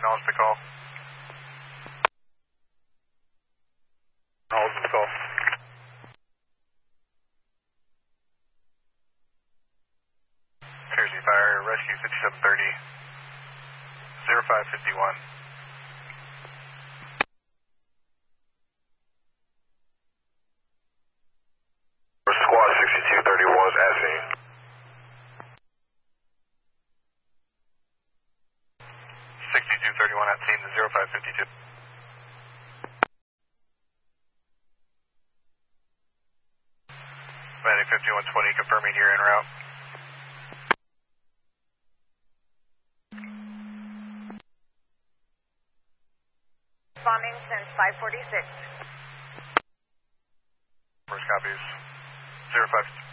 acknowledge the call. Acknowledge the call. Jersey Fire, Rescue 5730, 0551. Squad 6231 is at scene. 6231 at scene to 0552. Medic 5120 confirming you're en route. Responding since 546. First copies 0552.